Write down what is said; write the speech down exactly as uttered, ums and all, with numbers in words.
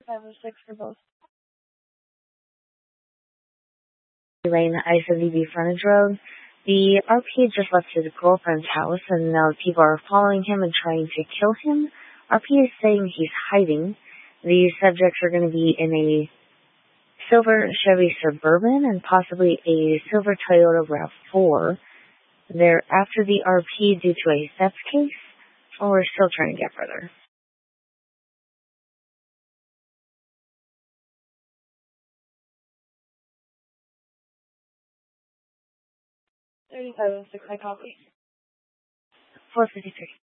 Five or six for both. Lane, I seventy B frontage road. The R P had just left his girlfriend's house, and now people are following him and trying to kill him. R P is saying he's hiding. These subjects are going to be in a silver Chevy Suburban and possibly a silver Toyota RAV four. They're after the R P due to a theft case, or we're still trying to get further. Thirty-five oh six, I copy. four fifty-three.